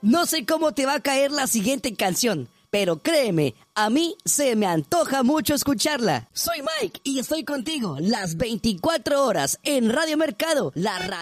No sé cómo te va a caer la siguiente canción, pero créeme, a mí se me antoja mucho escucharla. Soy Mike y estoy contigo las 24 horas en Radio Mercado, la radio.